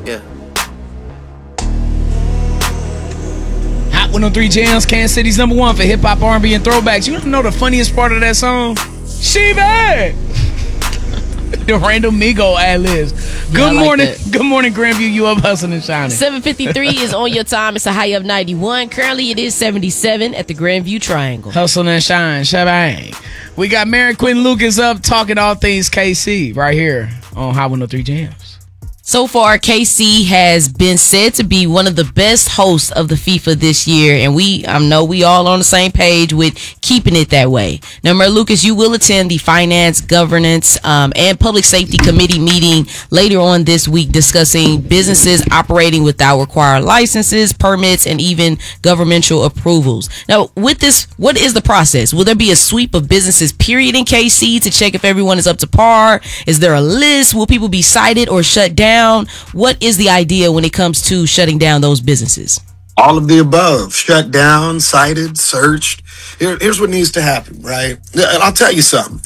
Yeah. Hot 103 Jams, Kansas City's #1 for hip hop, R&B, and throwbacks. You want to know the funniest part of that song? She bad. The Randall Migo ad-libs. Good morning. Good morning, Grandview. You up hustling and shining. 7:53 is on your time. It's a high of 91. Currently, it is 77 at the Grandview Triangle. Hustle and shine. Shabang. We got Mary Quinn Lucas up talking all things KC right here on Hot 103 Jams. So far, KC has been said to be one of the best hosts of the FIFA this year, and I know we all on the same page with keeping it that way. Now, Mayor Lucas, you will attend the Finance, Governance, and Public Safety Committee meeting later on this week discussing businesses operating without required licenses, permits, and even governmental approvals. Now, with this, what is the process? Will there be a sweep of businesses, period, in KC to check if everyone is up to par? Is there a list? Will people be cited or shut down? What is the idea when it comes to shutting down those businesses? All of the above. Shut down, cited, searched. Here's what needs to happen, right? I'll tell you something.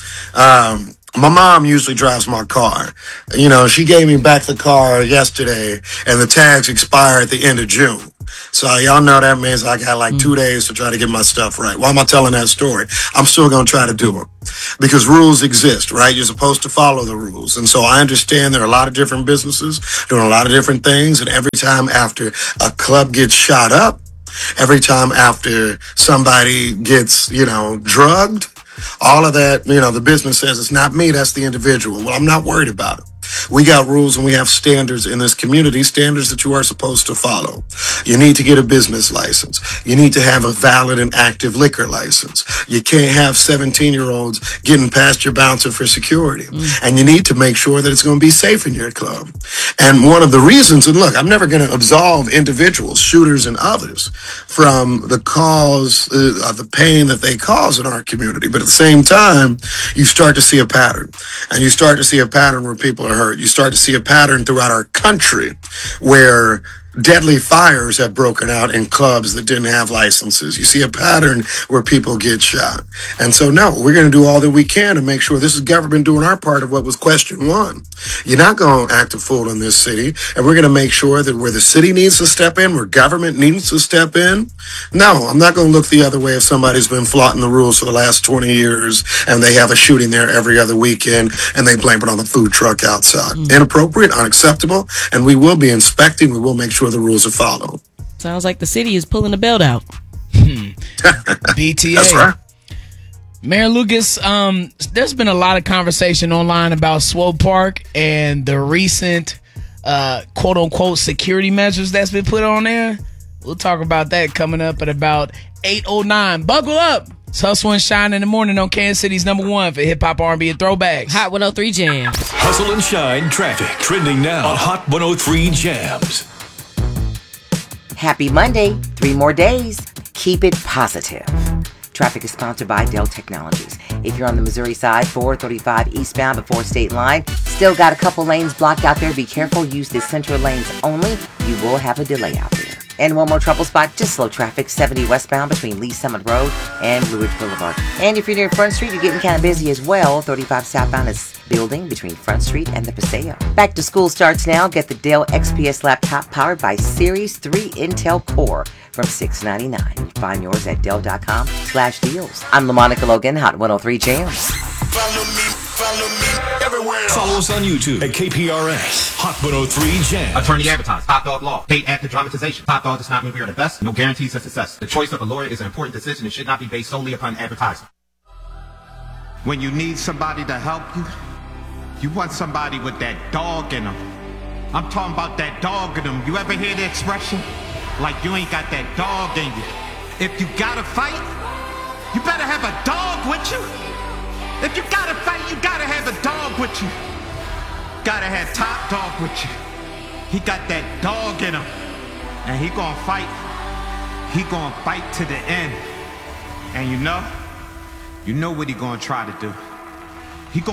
My mom usually drives my car. You know, she gave me back the car yesterday, and the tags expire at the end of June. So y'all know that means I got like 2 days to try to get my stuff right. Why am I telling that story? I'm still going to try to do it because rules exist, right? You're supposed to follow the rules. And so I understand there are a lot of different businesses doing a lot of different things. And every time after a club gets shot up, every time after somebody gets, drugged, all of that, the business says it's not me, that's the individual. Well, I'm not worried about it. We got rules and we have standards in this community, standards that you are supposed to follow. You need to get a business license. You need to have a valid and active liquor license. You can't have 17-year-olds getting past your bouncer for security. And you need to make sure that it's going to be safe in your club. And one of the reasons, and look, I'm never going to absolve individuals, shooters and others from the cause of the pain that they cause in our community. But at the same time, you start to see a pattern. And you start to see a pattern where people are hurt. You start to see a pattern throughout our country where deadly fires have broken out in clubs that didn't have licenses. You see a pattern where people get shot. And so, no, we're going to do all that we can to make sure this is government doing our part of what was question one. You're not going to act a fool in this city. And we're going to make sure that where the city needs to step in, where government needs to step in, no, I'm not going to look the other way if somebody's been flaunting the rules for the last 20 years and they have a shooting there every other weekend and they blame it on the food truck outside. Inappropriate, unacceptable, and we will be inspecting. We will make sure the rules are followed. Sounds like the city is pulling the belt out. BTA. That's right. Mayor Lucas, there's been a lot of conversation online about Swope Park and the recent quote-unquote security measures that's been put on there. We'll talk about that coming up at about 8:09. Buckle up. It's Hustle and Shine in the morning on Kansas City's #1 for hip hop, R&B, and throwbacks. Hot 103 Jams. Hustle and Shine traffic trending now on Hot 103 Jams. Happy Monday. 3 more days. Keep it positive. Traffic is sponsored by Dell Technologies. If you're on the Missouri side, 435 eastbound before State Line, still got a couple lanes blocked out there. Be careful. Use the central lanes only. You will have a delay out there. And one more trouble spot, just slow traffic, 70 westbound between Lee Summit Road and Blue Ridge Boulevard. And if you're near Front Street, you're getting kind of busy as well. 35 southbound is building between Front Street and the Paseo. Back to school starts now. Get the Dell XPS laptop powered by Series 3 Intel Core from $699. Find yours at Dell.com/deals. I'm LaMonica Logan, Hot 103 Jams. Follow me everywhere. Follow us on YouTube at KPRS Hot 103 Jams. Attorney advertised. Hot Dog Law. Paid actor dramatization. Hot Dog does not mean we are the best. No guarantees of success. The choice of a lawyer is an important decision and should not be based solely upon advertising. When you need somebody to help you, you want somebody with that dog in them. I'm talking about that dog in them. You ever hear the expression? Like you ain't got that dog in you. If you gotta fight, you better have a dog with you. If you gotta fight, you gotta have a dog with you. Gotta have Top Dog with you. He got that dog in him. And he gonna fight. He gonna fight to the end. And you know what he gonna try to do.